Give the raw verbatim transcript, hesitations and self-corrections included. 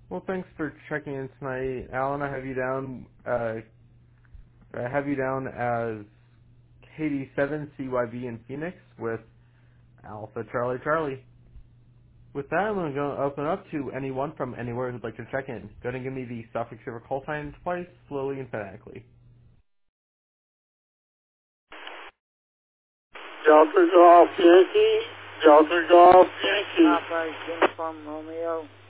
Well, thanks for checking in tonight, Alan. I have you down. Uh, I have you down as K D seven C Y B in Phoenix with Alpha Charlie Charlie. With that, I'm going to go open up to anyone from anywhere who'd like to check in. Go ahead and give me the suffix of call sign twice, slowly and phonetically. Delta Golf Yankee, Delta Golf Yankee. Papa Uniform Romeo.